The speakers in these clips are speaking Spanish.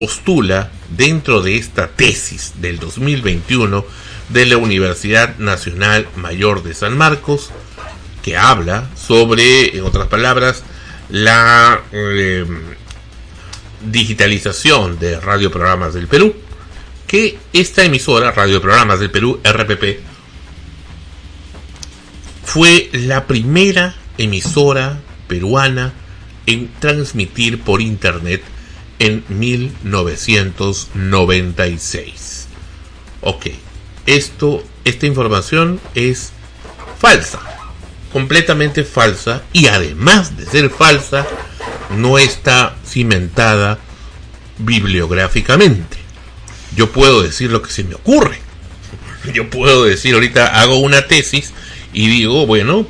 postula dentro de esta tesis del 2021 de la Universidad Nacional Mayor de San Marcos, que habla sobre, en otras palabras, la digitalización de radioprogramas del Perú, que esta emisora, Radioprogramas del Perú, RPP, fue la primera emisora peruana en transmitir por internet en 1996. Ok, esta información es falsa, completamente falsa, y además de ser falsa, no está cimentada bibliográficamente. Yo puedo decir lo que se me ocurre. Yo puedo decir, ahorita hago una tesis y digo, bueno,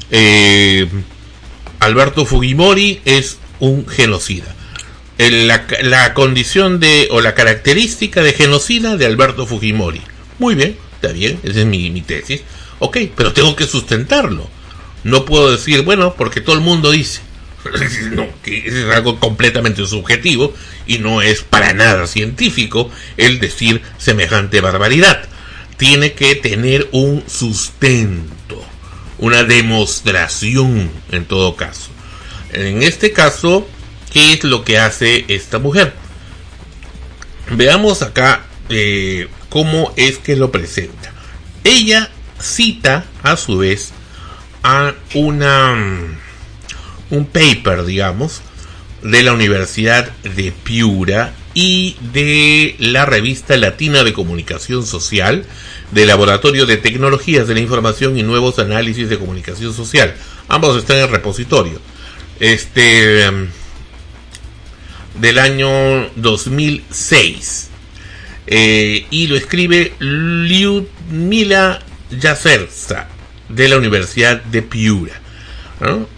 Alberto Fujimori es un genocida. La condición o la característica de genocida de Alberto Fujimori. Muy bien, está bien, esa es mi tesis. Ok, pero tengo que sustentarlo. No puedo decir, bueno, porque todo el mundo dice. No, que es algo completamente subjetivo y no es para nada científico el decir semejante barbaridad. Tiene que tener un sustento, una demostración en todo caso. En este caso, ¿qué es lo que hace esta mujer? Veamos acá cómo es que lo presenta. Ella cita a su vez a un paper, digamos, de la Universidad de Piura y de la Revista Latina de Comunicación Social, del Laboratorio de Tecnologías de la Información y Nuevos Análisis de Comunicación Social. Ambos están en el repositorio. Del año 2006. Y lo escribe Lyudmila Yacerza, de la Universidad de Piura, ¿no?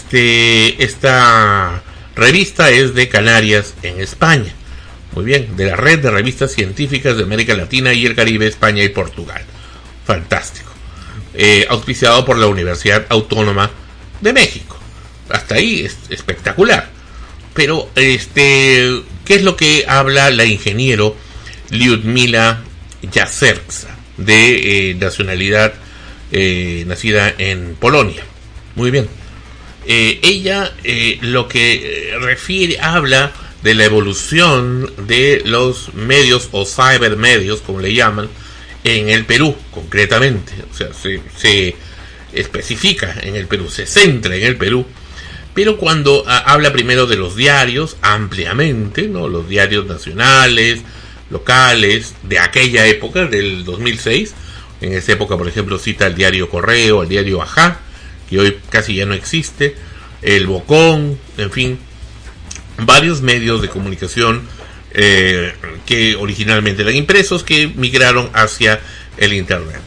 Esta revista es de Canarias, en España. Muy bien, de la red de revistas científicas de América Latina y el Caribe, España y Portugal. Fantástico. Auspiciado por la Universidad Autónoma de México. Hasta ahí es espectacular. Pero, ¿qué es lo que habla la ingeniero Lyudmila Yacerza, de nacionalidad nacida en Polonia? Muy bien. Ella lo que habla de la evolución de los medios o cibermedios, como le llaman, en el Perú, concretamente. O sea, se especifica en el Perú, se centra en el Perú. Pero cuando habla primero de los diarios, ampliamente, ¿no? Los diarios nacionales, locales, de aquella época, del 2006. En esa época, por ejemplo, cita el diario Correo, el diario Ajá, que hoy casi ya no existe, el Bocón, en fin, varios medios de comunicación que originalmente eran impresos, que migraron hacia el internet.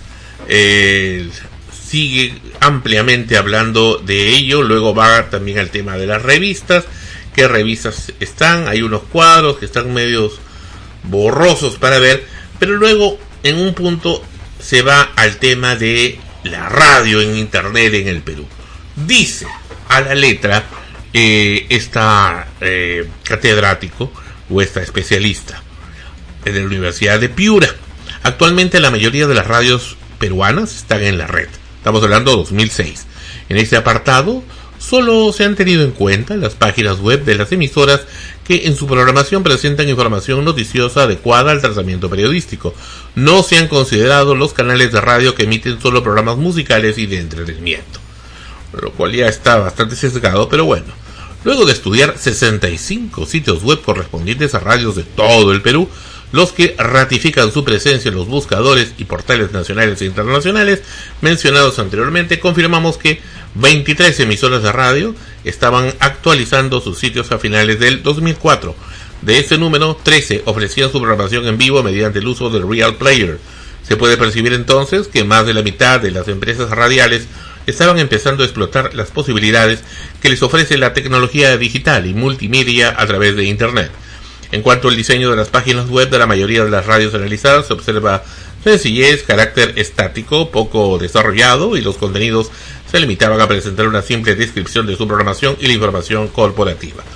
Sigue ampliamente hablando de ello. Luego va también al tema de las revistas. ¿Qué revistas están? Hay unos cuadros que están medios borrosos para ver, pero luego en un punto se va al tema de la radio en internet en el Perú. Dice a la letra esta catedrático o esta especialista de la Universidad de Piura: actualmente la mayoría de las radios peruanas están en la red. Estamos hablando de 2006. En este apartado solo se han tenido en cuenta las páginas web de las emisoras que en su programación presentan información noticiosa adecuada al tratamiento periodístico. No se han considerado los canales de radio que emiten solo programas musicales y de entretenimiento, lo cual ya está bastante sesgado, pero bueno. Luego de estudiar 65 sitios web correspondientes a radios de todo el Perú, los que ratifican su presencia en los buscadores y portales nacionales e internacionales mencionados anteriormente, confirmamos que 23 emisoras de radio estaban actualizando sus sitios a finales del 2004. De este número, 13 ofrecían su programación en vivo mediante el uso del Real Player. Se puede percibir entonces que más de la mitad de las empresas radiales estaban empezando a explotar las posibilidades que les ofrece la tecnología digital y multimedia a través de Internet. En cuanto al diseño de las páginas web de la mayoría de las radios analizadas, se observa sencillez, carácter estático, poco desarrollado, y los contenidos se limitaban a presentar una simple descripción de su programación y la información corporativa.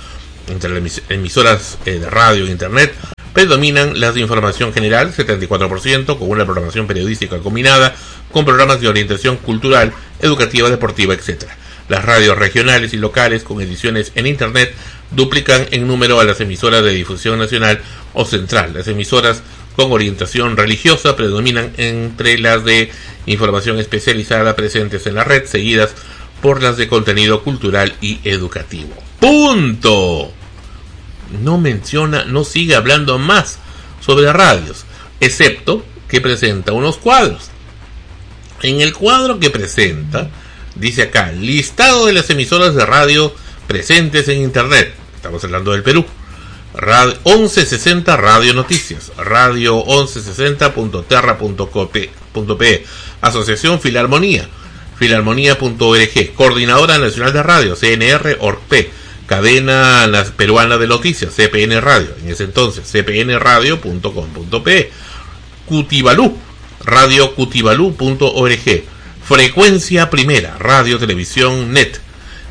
Entre las emisoras de radio e internet predominan las de información general, 74%, con una programación periodística combinada con programas de orientación cultural, educativa, deportiva, etc. Las radios regionales y locales con ediciones en internet duplican en número a las emisoras de difusión nacional o central. Las emisoras con orientación religiosa predominan entre las de información especializada presentes en la red, seguidas por las de contenido cultural y educativo. ¡Punto! No menciona, no sigue hablando más sobre radios, excepto que presenta unos cuadros. En el cuadro que presenta, dice acá, listado de las emisoras de radio presentes en internet. Estamos hablando del Perú. Radio 1160 Radio Noticias, Radio 1160.terra.pe, Asociación Filarmonía, filarmonía.org, Coordinadora Nacional de Radio, CNR.org, Cadena Peruana de Noticias, CPN Radio, en ese entonces, cpnradio.com.pe, Cutibalú, Radio Cutibalú.org, Frecuencia Primera, Radio Televisión Net,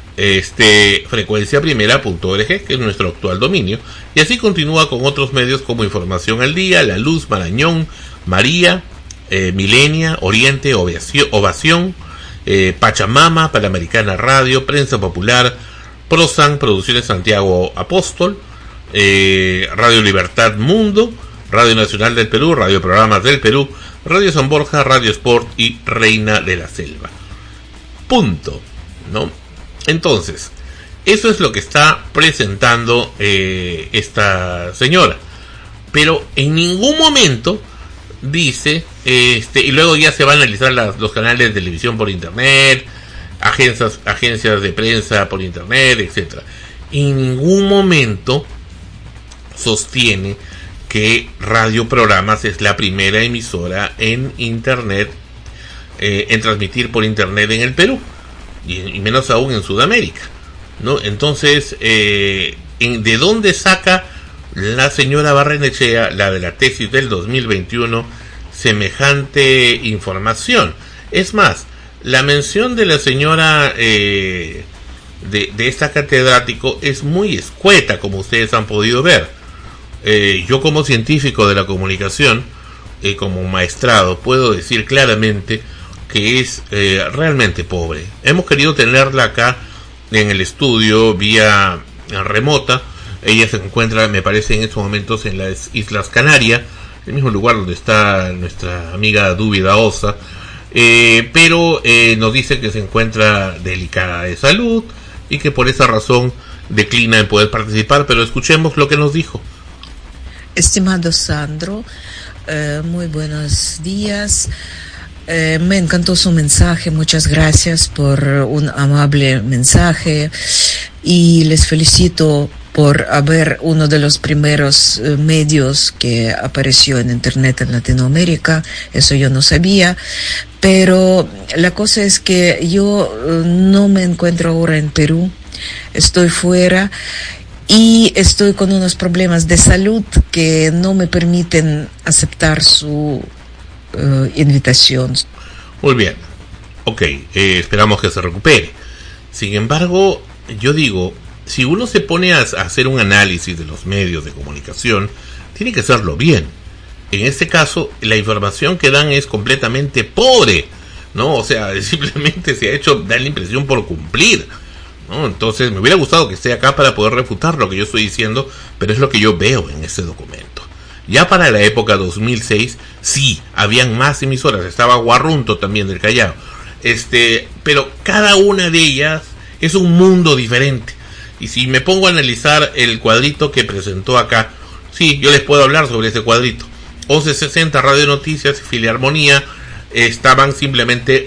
frecuenciaprimera.org, que es nuestro actual dominio, y así continúa con otros medios como Información al Día, La Luz, Marañón, María, Milenia, Oriente, Ovación, Pachamama, Panamericana Radio, Prensa Popular, Prosan, Producciones Santiago Apóstol, Radio Libertad Mundo, Radio Nacional del Perú, Radio Programas del Perú, Radio San Borja, Radio Sport y Reina de la Selva. Punto, ¿no? Entonces, eso es lo que está presentando esta señora. Pero en ningún momento dice, y luego ya se van a analizar los canales de televisión por internet, agencias de prensa por internet, etcétera. En ningún momento sostiene que Radio Programas es la primera emisora en internet, en transmitir por internet en el Perú, y menos aún en Sudamérica, ¿no? Entonces, ¿de dónde saca la señora Barrenechea, la de la tesis del 2021, semejante información? Es más, la mención de la señora de esta catedrático es muy escueta, como ustedes han podido ver. Yo como científico de la comunicación, como maestrado, puedo decir claramente que es realmente pobre. Hemos querido tenerla acá en el estudio vía remota. Ella se encuentra, me parece, en estos momentos en las Islas Canarias, el mismo lugar donde está nuestra amiga Dúbida Osa. Pero nos dice que se encuentra delicada de salud y que por esa razón declina en poder participar, pero escuchemos lo que nos dijo. Estimado Sandro, muy buenos días. Me encantó su mensaje, muchas gracias por un amable mensaje y les felicito por haber uno de los primeros medios que apareció en internet en Latinoamérica. Eso yo no sabía, pero la cosa es que yo no me encuentro ahora en Perú, estoy fuera y estoy con unos problemas de salud que no me permiten aceptar su invitación. Muy bien, ok, esperamos que se recupere. Sin embargo, yo digo, si uno se pone a hacer un análisis de los medios de comunicación, tiene que hacerlo bien. En este caso, la información que dan es completamente pobre, ¿no? O sea, simplemente se ha hecho dar la impresión por cumplir, ¿no? Entonces, me hubiera gustado que esté acá para poder refutar lo que yo estoy diciendo, pero es lo que yo veo en ese documento. Ya para la época 2006, sí, habían más emisoras, estaba Guarrunto también del Callao, pero cada una de ellas es un mundo diferente. Y si me pongo a analizar el cuadrito que presentó acá, sí, yo les puedo hablar sobre ese cuadrito. 1160 Radio Noticias y Filarmonía estaban simplemente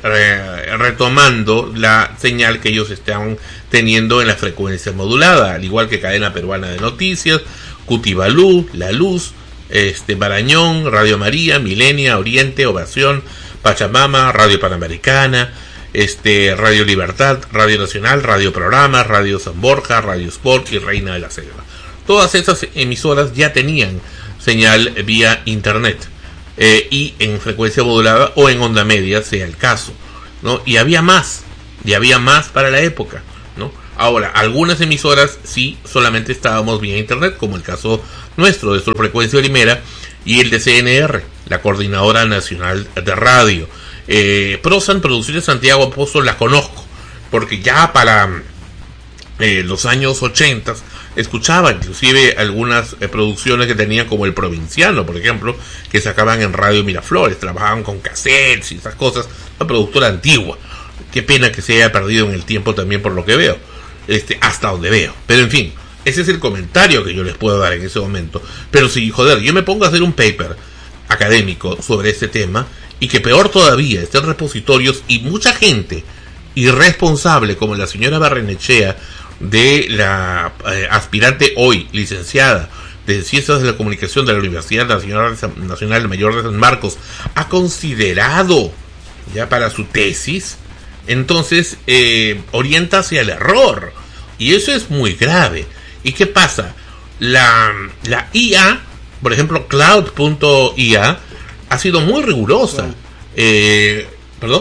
retomando la señal que ellos estaban teniendo en la frecuencia modulada, al igual que Cadena Peruana de Noticias, Cutibalú, La Luz, Marañón, Radio María, Milenia, Oriente, Ovación, Pachamama, Radio Panamericana, Radio Libertad, Radio Nacional, Radio Programas, Radio San Borja, Radio Sport y Reina de la Selva. Todas esas emisoras ya tenían señal vía internet y en frecuencia modulada o en onda media, sea el caso, ¿no? Y había más para la época, ¿no? Ahora, algunas emisoras sí solamente estábamos vía internet, como el caso nuestro de Sur Frecuencia Primera y el de CNR, la Coordinadora Nacional de Radio. Prosan Producciones Santiago Apóstol la conozco, porque ya para los años 80 escuchaba inclusive algunas producciones que tenían, como El Provinciano, por ejemplo, que sacaban en Radio Miraflores, trabajaban con cassettes y esas cosas, una productora antigua. Qué pena que se haya perdido en el tiempo también, por lo que veo, hasta donde veo. Pero en fin, ese es el comentario que yo les puedo dar en ese momento. Pero si, joder, yo me pongo a hacer un paper académico sobre este tema, y que peor todavía, estén repositorios y mucha gente irresponsable como la señora Barrenechea, de la aspirante hoy licenciada de Ciencias de la Comunicación de la Universidad Nacional Mayor de San Marcos, ha considerado ya para su tesis, entonces orienta hacia el error, y eso es muy grave. ¿Y qué pasa? La IA, por ejemplo, Cloud.ia, ha sido muy rigurosa. ¿Perdón?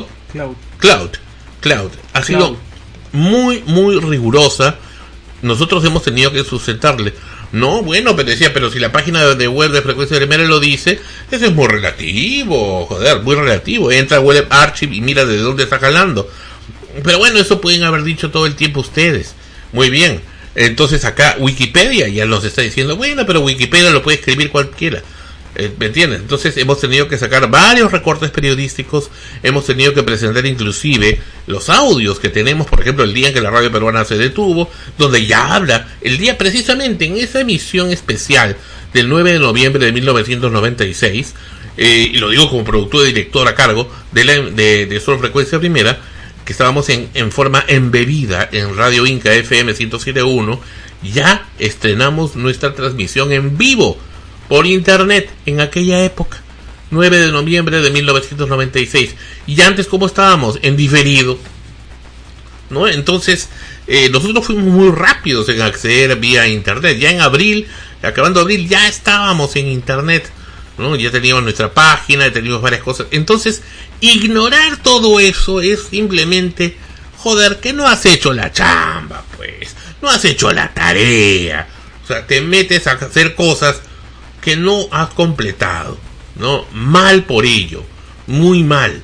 Cloud ha sido muy rigurosa. Nosotros hemos tenido que sustentarle. No, bueno, pero decía, pero si la página de web de Frecuencia Primera lo dice, eso es muy relativo, joder, muy relativo. Entra a Web Archive y mira de dónde está jalando. Pero bueno, eso pueden haber dicho todo el tiempo ustedes. Muy bien. Entonces acá Wikipedia ya nos está diciendo, bueno, pero Wikipedia lo puede escribir cualquiera. ¿Me entiendes? Entonces hemos tenido que sacar varios recortes periodísticos, hemos tenido que presentar inclusive los audios que tenemos, por ejemplo, el día en que la radio peruana se detuvo, donde ya habla, el día precisamente en esa emisión especial del 9 de noviembre de 1996, y lo digo como productor y director a cargo de Sur Frecuencia Primera, que estábamos en forma embebida en Radio Inca FM 107.1, ya estrenamos nuestra transmisión en vivo por internet en aquella época, 9 de noviembre de 1996. Y antes, ¿cómo estábamos? En diferido, ¿no? Entonces, nosotros fuimos muy rápidos en acceder vía internet. Ya en abril, acabando abril, ya estábamos en internet, ¿no? Ya teníamos nuestra página, ya teníamos varias cosas. Entonces, ignorar todo eso es simplemente, joder, que no has hecho la chamba, pues. No has hecho la tarea. O sea, te metes a hacer cosas que no has completado, ¿no? Mal por ello, muy mal,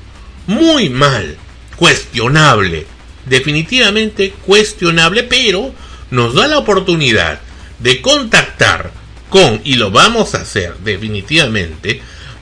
cuestionable, definitivamente cuestionable, pero nos da la oportunidad de contactar con, y lo vamos a hacer definitivamente.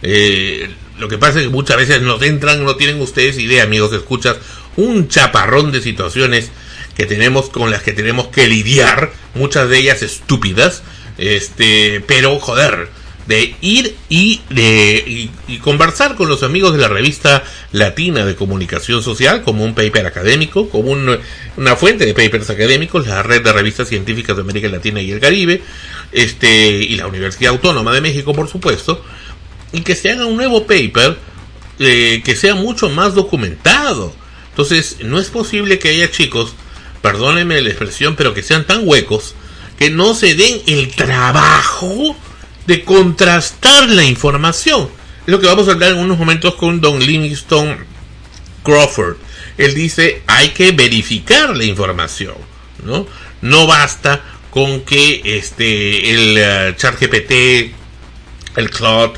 Lo que pasa es que muchas veces nos entran, no tienen ustedes idea, amigos, escuchas, un chaparrón de situaciones que tenemos, con las que tenemos que lidiar, muchas de ellas estúpidas, pero joder, de ir y conversar con los amigos de la revista latina de comunicación social, como un paper académico, como una fuente de papers académicos, la red de revistas científicas de América Latina y el Caribe, y la Universidad Autónoma de México, por supuesto, y que se haga un nuevo paper que sea mucho más documentado. Entonces, no es posible que haya chicos, perdónenme la expresión, pero que sean tan huecos que no se den el trabajo de contrastar la información. Es lo que vamos a hablar en unos momentos con don Livingston Crawford. Él dice, hay que verificar la información, ¿no? No basta con que el ChatGPT, el Claude,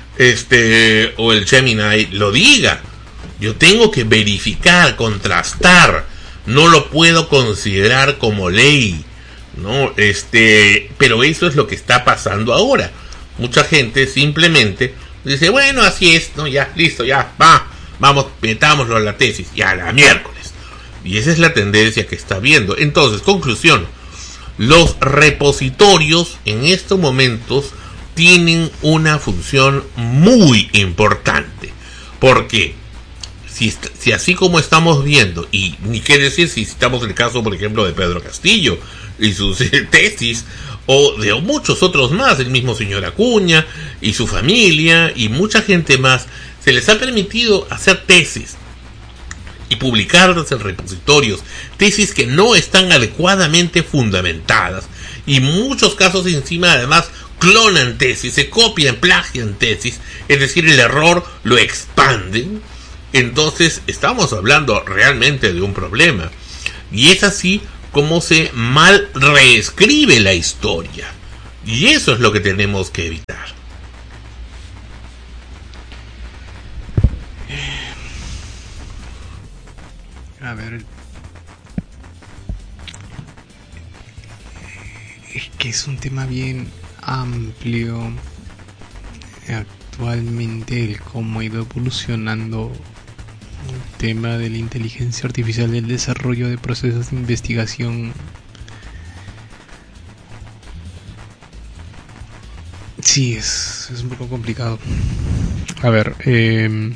o el Gemini lo diga. Yo tengo que verificar, contrastar. No lo puedo considerar como ley, ¿no? Pero eso es lo que está pasando ahora. Mucha gente simplemente dice, bueno, así es, no, ya, listo, ya, vamos, metámoslo a la tesis, ya, la miércoles. Y esa es la tendencia que está viendo. Entonces, conclusión, los repositorios en estos momentos tienen una función muy importante, porque si así como estamos viendo, y ni qué decir si citamos el caso, por ejemplo, de Pedro Castillo y sus tesis, o de muchos otros más, el mismo señor Acuña y su familia y mucha gente más, se les ha permitido hacer tesis y publicarlas en repositorios, tesis que no están adecuadamente fundamentadas, y en muchos casos encima además clonan tesis, se copian, plagian tesis, es decir, el error lo expanden. Entonces estamos hablando realmente de un problema, y es así cómo se mal reescribe la historia. Y eso es lo que tenemos que evitar. A ver, es que es un tema bien amplio actualmente, el cómo ha ido evolucionando el tema de la inteligencia artificial, del desarrollo de procesos de investigación. Sí, es un poco complicado. A ver, el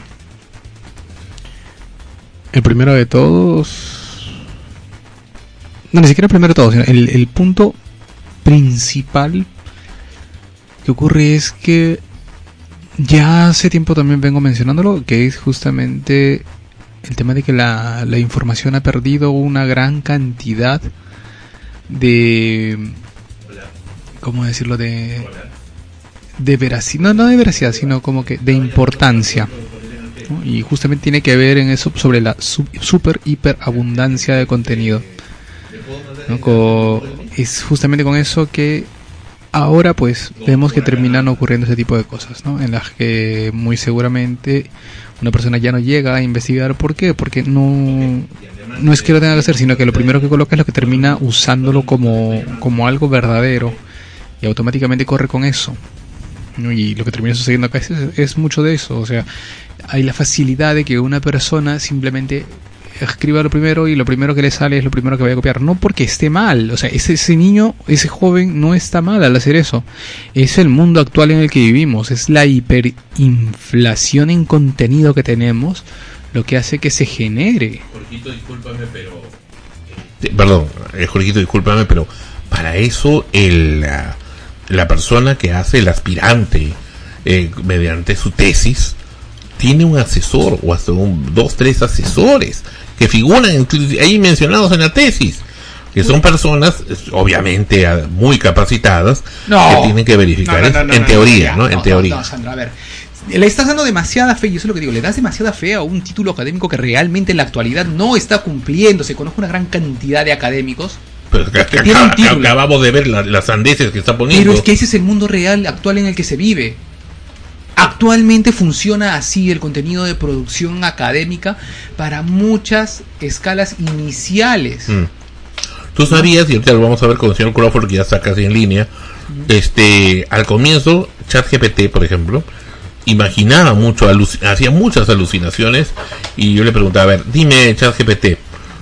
primero de todos... No, ni siquiera el primero de todos, sino el punto principal que ocurre es que ya hace tiempo también vengo mencionándolo, que es justamente el tema de que la información ha perdido una gran cantidad de... ¿Cómo decirlo? De veracidad, no de veracidad, sino como que de importancia, ¿no? Y justamente tiene que ver en eso, sobre la super hiper abundancia de contenido, ¿no? Es justamente con eso que ahora pues vemos que terminan ocurriendo ese tipo de cosas, ¿no? En las que muy seguramente una persona ya no llega a investigar. ¿Por qué? Porque no es que lo tenga que hacer, sino que lo primero que coloca es lo que termina usándolo como algo verdadero, y automáticamente corre con eso. Y lo que termina sucediendo acá es mucho de eso. O sea, hay la facilidad de que una persona simplemente escriba lo primero, y lo primero que le sale es lo primero que vaya a copiar. No porque esté mal, o sea, ese niño, ese joven no está mal al hacer eso. Es el mundo actual en el que vivimos, es la hiperinflación en contenido que tenemos lo que hace que se genere. Jorgito, discúlpame, pero... Perdón, Jorgito, discúlpame, pero para eso la persona que hace, el aspirante, mediante su tesis, tiene un asesor, o hasta 2, 3 asesores que figuran ahí mencionados en la tesis, que son personas obviamente muy capacitadas, que tienen que verificar en teoría, ¿no? En teoría. No, Sandra, a ver, le estás dando demasiada fe, yo sé lo que digo, le das demasiada fe a un título académico que realmente en la actualidad no está cumpliéndose. Conozco una gran cantidad de académicos. Pero acabamos de ver las sandeces que está poniendo. Pero es que ese es el mundo real actual en el que se vive. Actualmente funciona así el contenido de producción académica para muchas escalas iniciales. Tú sabías, y ahorita lo vamos a ver con el señor Crawford, que ya está casi en línea, al comienzo, ChatGPT, por ejemplo, imaginaba mucho, hacía muchas alucinaciones, y yo le preguntaba, a ver, dime, ChatGPT,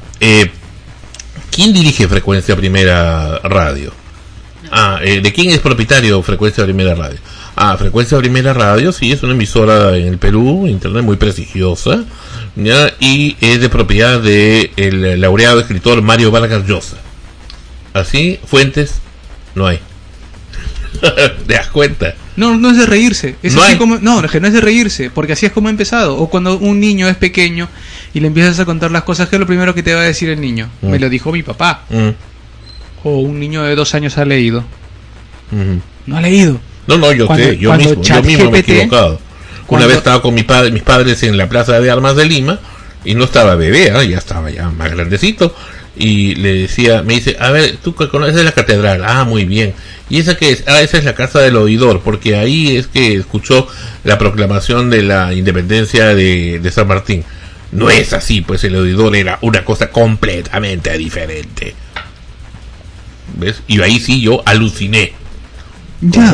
¿quién dirige Frecuencia Primera Radio? ¿De quién es propietario Frecuencia Primera Radio? Frecuencia Primera Radio, sí, es una emisora en el Perú, internet muy prestigiosa, ¿ya? Y es de propiedad de el laureado escritor Mario Vargas Llosa. Así, fuentes, no hay. ¿Te das cuenta? No es de reírse. Es no así hay. Como, no es de reírse, porque así es como ha empezado. O cuando un niño es pequeño y le empiezas a contar las cosas, ¿qué es lo primero que te va a decir el niño? Me lo dijo mi papá. O un niño de 2 años ha leído. No ha leído. No, yo mismo me he equivocado. Una vez estaba con mis padres en la Plaza de Armas de Lima, y no estaba bebé, ya estaba ya más grandecito, y le decía, me dice, a ver, tú conoces la catedral, muy bien, ¿y esa qué es? Esa es la casa del oidor, porque ahí es que escuchó la proclamación de la independencia de San Martín. No es así, pues el oidor era una cosa completamente diferente. ¿Ves? Y ahí sí yo aluciné. Ya,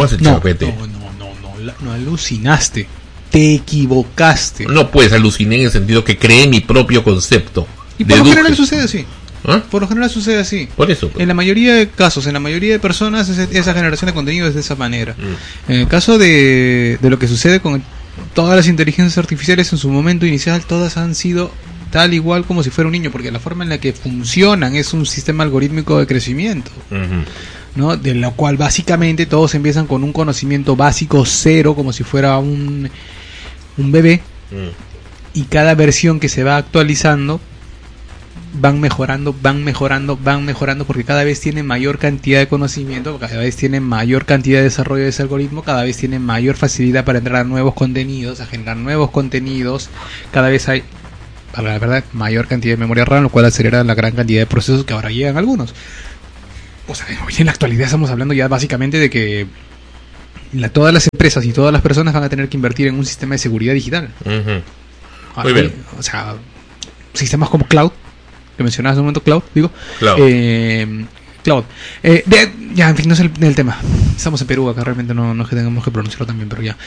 no alucinaste, te equivocaste. No, pues aluciné en el sentido que creé mi propio concepto. Y por lo general sucede así. Por lo general sucede así. Por eso. Pues. En la mayoría de casos, en la mayoría de personas, esa generación de contenido es de esa manera. En el caso de lo que sucede con todas las inteligencias artificiales, en su momento inicial, todas han sido tal igual como si fuera un niño, porque la forma en la que funcionan es un sistema algorítmico de crecimiento. ¿No? De lo cual básicamente todos empiezan con un conocimiento básico cero, como si fuera un bebé, y cada versión que se va actualizando van mejorando, porque cada vez tienen mayor cantidad de conocimiento, cada vez tienen mayor cantidad de desarrollo de ese algoritmo, cada vez tienen mayor facilidad para entrar a nuevos contenidos, a generar nuevos contenidos, cada vez hay para la verdad, mayor cantidad de memoria RAM, lo cual acelera la gran cantidad de procesos que ahora llegan algunos. O sea, hoy en la actualidad estamos hablando ya básicamente de que todas las empresas y todas las personas van a tener que invertir en un sistema de seguridad digital. Muy bien. O sea, sistemas como Cloud, que mencionabas en un momento, Cloud. Cloud. Ya, en fin, no es el tema. Estamos en Perú, acá realmente no es que tengamos que pronunciarlo también, pero ya.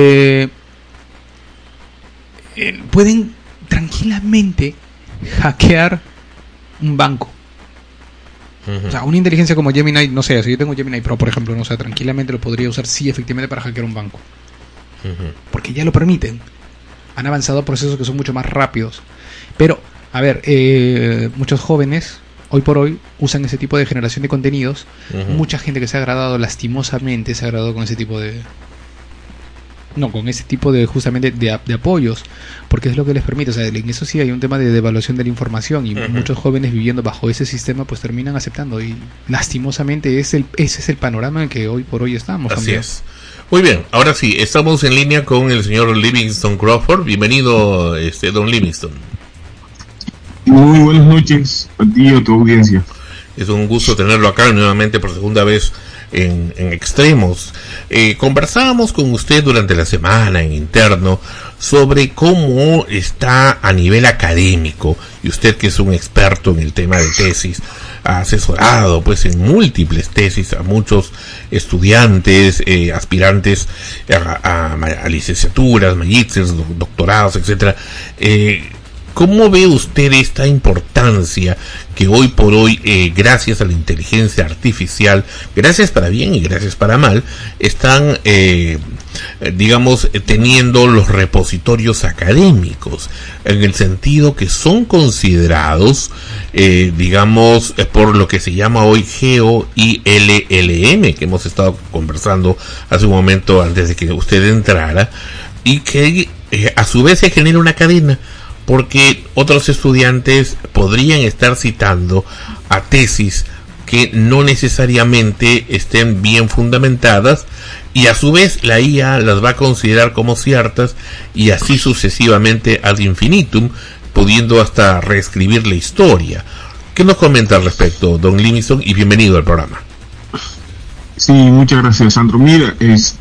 Pueden tranquilamente hackear un banco. O sea, una inteligencia como Gemini, no sé, si yo tengo Gemini Pro, por ejemplo, no sé, tranquilamente lo podría usar, sí, efectivamente, para hackear un banco. Porque ya lo permiten. Han avanzado a procesos que son mucho más rápidos. Pero, a ver, muchos jóvenes, hoy por hoy, usan ese tipo de generación de contenidos. Mucha gente que se ha agradado, lastimosamente, se ha agradado con ese tipo de... No, con ese tipo de, justamente, de apoyos, porque es lo que les permite. O sea, en eso sí hay un tema de devaluación de la información, y muchos jóvenes viviendo bajo ese sistema pues terminan aceptando, y lastimosamente ese es el panorama en que hoy por hoy estamos. Así es. Muy bien, ahora sí, estamos en línea con el señor Livingston Crawford. Bienvenido, don Livingston. Muy buenas noches a ti y a tu audiencia. Es un gusto tenerlo acá nuevamente por segunda vez en Extremos. Conversábamos con usted durante la semana en interno sobre cómo está a nivel académico, y usted, que es un experto en el tema de tesis, ha asesorado pues en múltiples tesis a muchos estudiantes, aspirantes a licenciaturas, magísteres, doctorados, etcétera. ¿Cómo ve usted esta importancia que hoy por hoy, gracias a la inteligencia artificial, gracias para bien y gracias para mal, están, teniendo los repositorios académicos, en el sentido que son considerados, por lo que se llama hoy GOILLM, que hemos estado conversando hace un momento antes de que usted entrara, y que a su vez se genera una cadena, porque otros estudiantes podrían estar citando a tesis que no necesariamente estén bien fundamentadas, y a su vez la IA las va a considerar como ciertas, y así sucesivamente ad infinitum, pudiendo hasta reescribir la historia. ¿Qué nos comenta al respecto, don Livingston? Y bienvenido al programa. Sí, muchas gracias, Sandro. Mira,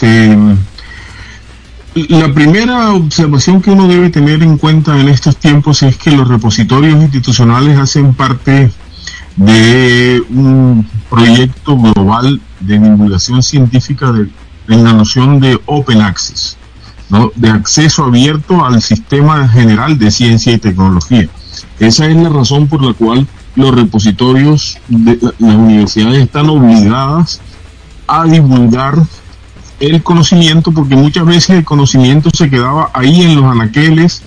la primera observación que uno debe tener en cuenta en estos tiempos es que los repositorios institucionales hacen parte de un proyecto global de divulgación científica en la noción de Open Access, ¿no? De acceso abierto al sistema general de ciencia y tecnología. Esa es la razón por la cual los repositorios de las universidades están obligadas a divulgar el conocimiento, porque muchas veces el conocimiento se quedaba ahí en los anaqueles,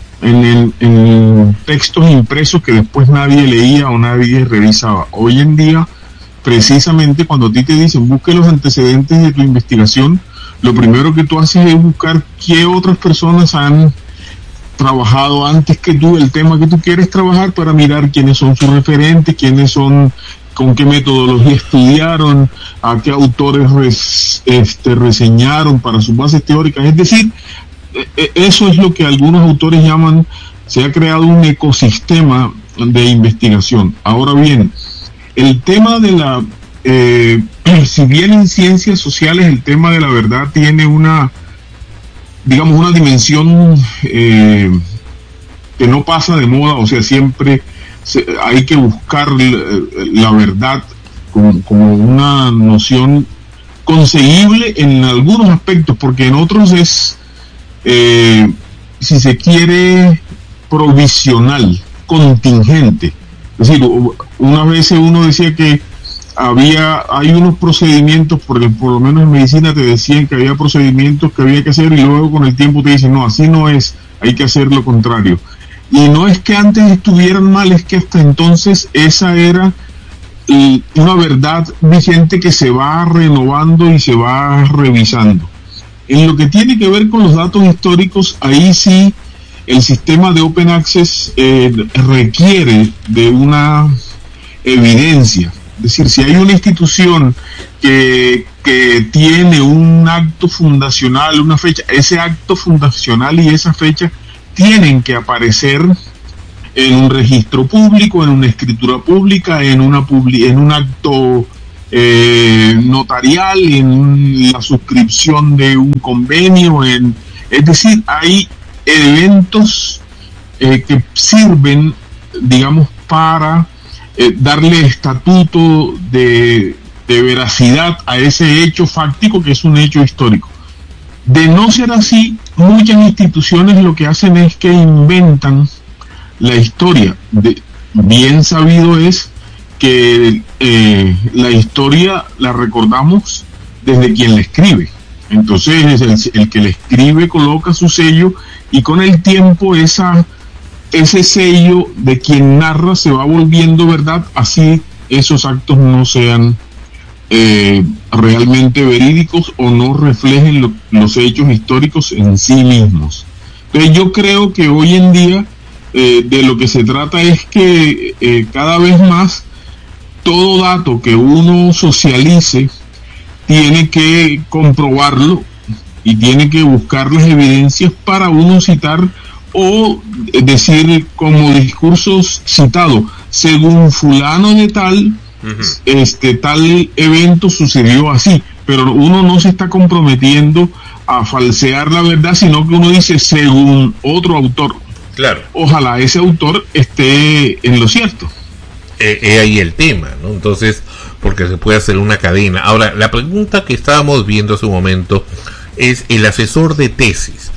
en textos impresos que después nadie leía o nadie revisaba. Hoy en día, precisamente cuando a ti te dicen busque los antecedentes de tu investigación, lo primero que tú haces es buscar qué otras personas han trabajado antes que tú el tema que tú quieres trabajar, para mirar quiénes son sus referentes, quiénes son, con qué metodología estudiaron, a qué autores reseñaron para sus bases teóricas. Es decir, eso es lo que algunos autores llaman, se ha creado un ecosistema de investigación. Ahora bien, el tema de la, si bien en ciencias sociales el tema de la verdad tiene una dimensión que no pasa de moda, o sea, siempre hay que buscar la verdad como una noción conseguible en algunos aspectos, porque en otros es, si se quiere, provisional, contingente. Es decir, unas veces uno decía que hay unos procedimientos, por lo menos en medicina te decían que había procedimientos que había que hacer, y luego con el tiempo te dicen, no, así no es, hay que hacer lo contrario. Y no es que antes estuvieran mal, es que hasta entonces esa era una verdad vigente que se va renovando y se va revisando. En lo que tiene que ver con los datos históricos, ahí sí el sistema de Open Access requiere de una evidencia. Es decir, si hay una institución que tiene un acto fundacional, una fecha, ese acto fundacional y esa fecha tienen que aparecer en un registro público, en una escritura pública, en un acto notarial, en la suscripción de un convenio, es decir, hay eventos que sirven, digamos, para darle estatuto de veracidad a ese hecho fáctico que es un hecho histórico. De no ser así, muchas instituciones lo que hacen es que inventan la historia. Bien sabido es que la historia la recordamos desde quien la escribe. Entonces el que la escribe coloca su sello, y con el tiempo ese sello de quien narra se va volviendo verdad, así esos actos no sean realmente verídicos o no reflejen los hechos históricos en sí mismos. Entonces yo creo que hoy en día de lo que se trata es que cada vez más todo dato que uno socialice tiene que comprobarlo y tiene que buscar las evidencias para uno citar o decir como discursos citados, según fulano de tal, tal evento sucedió así, pero uno no se está comprometiendo a falsear la verdad, sino que uno dice según otro autor. Claro. Ojalá ese autor esté en lo cierto. Ahí el tema, ¿no? Entonces, porque se puede hacer una cadena. Ahora, la pregunta que estábamos viendo hace un momento es el asesor de tesis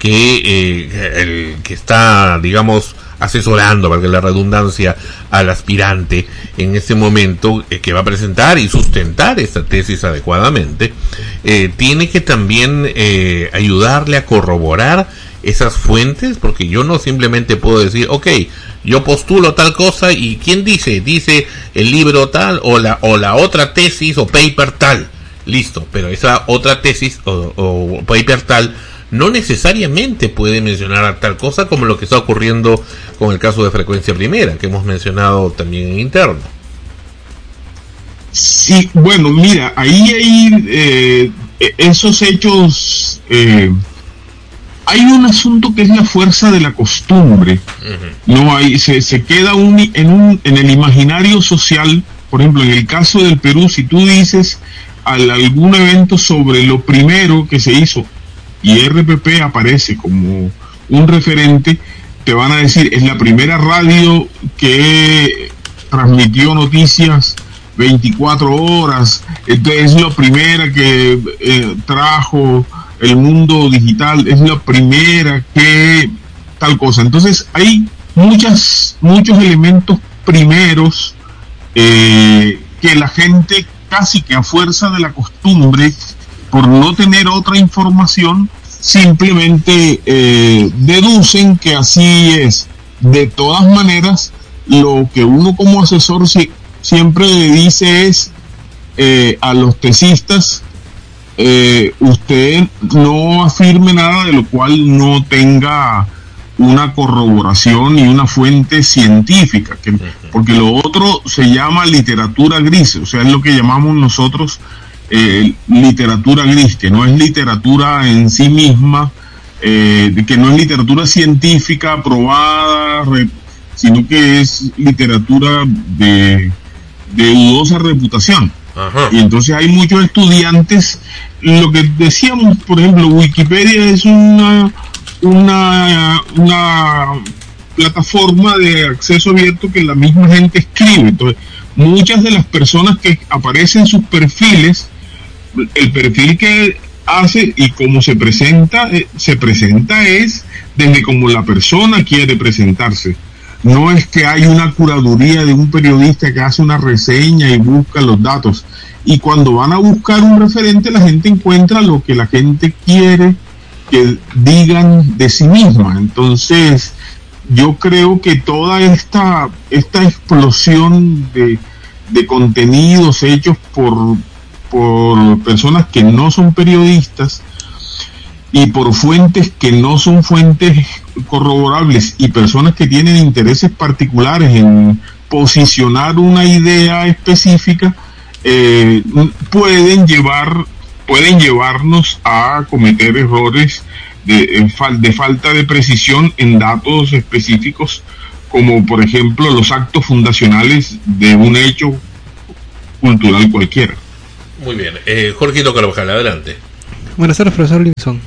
que está, digamos, asesorando, valga la redundancia, al aspirante en este momento que va a presentar y sustentar esta tesis adecuadamente, tiene que también ayudarle a corroborar esas fuentes, porque yo no simplemente puedo decir, ok, yo postulo tal cosa y ¿quién dice? Dice el libro tal o la otra tesis o paper tal, listo, pero esa otra tesis o paper tal no necesariamente puede mencionar a tal cosa, como lo que está ocurriendo con el caso de Frecuencia Primera, que hemos mencionado también en interno. Sí, bueno, mira, ahí hay esos hechos, hay un asunto que es la fuerza de la costumbre. Uh-huh. No hay, se queda en el imaginario social. Por ejemplo, en el caso del Perú, si tú dices algún evento sobre lo primero que se hizo y RPP aparece como un referente, te van a decir, es la primera radio que transmitió noticias 24 horas, entonces es la primera que trajo el mundo digital, es la primera que tal cosa. Entonces hay muchos elementos primeros que la gente casi que a fuerza de la costumbre, por no tener otra información, simplemente deducen que así es. De todas maneras, lo que uno como asesor siempre le dice es a los tesistas, usted no afirme nada de lo cual no tenga una corroboración y una fuente científica, porque lo otro se llama literatura gris, o sea, es lo que llamamos nosotros literatura gris, que no es literatura en sí misma, que no es literatura científica aprobada, sino que es literatura de dudosa reputación. Ajá. Y entonces hay muchos estudiantes, lo que decíamos, por ejemplo, Wikipedia es una plataforma de acceso abierto que la misma gente escribe. Entonces, muchas de las personas que aparecen en sus perfiles, el perfil que hace y cómo se presenta es desde como la persona quiere presentarse. No es que hay una curaduría de un periodista que hace una reseña y busca los datos. Y cuando van a buscar un referente, la gente encuentra lo que la gente quiere que digan de sí misma. Entonces, yo creo que toda esta explosión de contenidos hechos por personas que no son periodistas y por fuentes que no son fuentes corroborables y personas que tienen intereses particulares en posicionar una idea específica, pueden llevarnos a cometer errores de falta de precisión en datos específicos como por ejemplo los actos fundacionales de un hecho cultural cualquiera. Muy bien. Jorgito Carvajal, adelante. Buenas tardes, profesor Linson.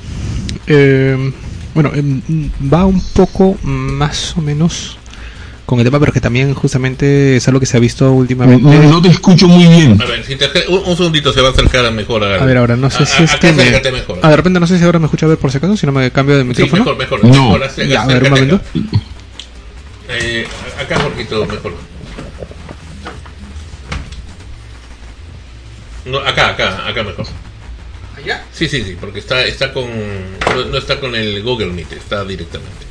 Va un poco más o menos con el tema, pero que también justamente es algo que se ha visto últimamente. No te escucho muy bien. A ver, si un segundito se va a acercar mejor. A ver, ahora no sé si es que mejor. De repente no sé si ahora me escucha, a ver por si acaso, si no me cambio de micrófono. Sí, mejor. No. Ya, a ver, un momento. Acá, Jorgito, mejor. No, acá mejor. ¿Allá? Sí, porque está con no está con el Google Meet, está directamente.